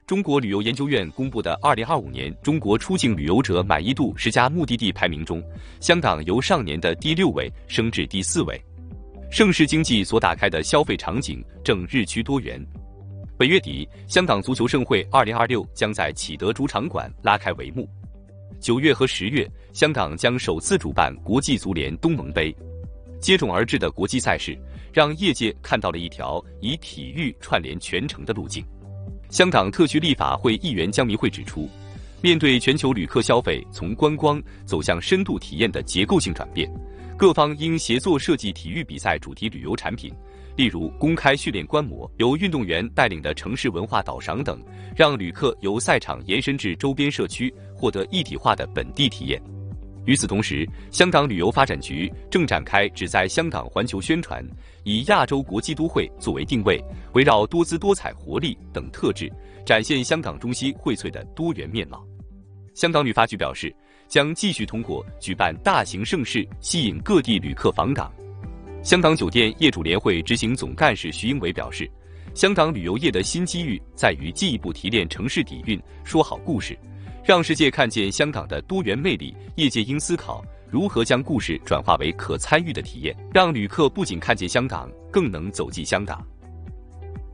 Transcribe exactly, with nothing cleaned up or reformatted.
中国旅游研究院公布的二零二五年中国出境旅游者满意度十佳目的地排名中，香港由上年的第六位升至第四位。盛世经济所打开的消费场景正日趋多元。本月底，香港足球盛会二零二六将在启德主场馆拉开帷幕。九月和十月，香港将首次主办国际足联东盟杯。接踵而至的国际赛事，让业界看到了一条以体育串联全城的路径。香港特区立法会议员江明慧指出，面对全球旅客消费从观光走向深度体验的结构性转变，各方应协作设计体育比赛主题旅游产品，例如公开训练观摩、由运动员带领的城市文化导赏等，让旅客由赛场延伸至周边社区，获得一体化的本地体验。与此同时，香港旅游发展局正展开旨在香港环球宣传，以亚洲国际都会作为定位，围绕多姿多彩、活力等特质，展现香港中西荟萃的多元面貌。香港旅发局表示，将继续通过举办大型盛事，吸引各地旅客访港。香港酒店业主联会执行总干事徐英伟表示，香港旅游业的新机遇在于进一步提炼城市底蕴，说好故事，让世界看见香港的多元魅力。业界应思考如何将故事转化为可参与的体验，让旅客不仅看见香港，更能走进香港。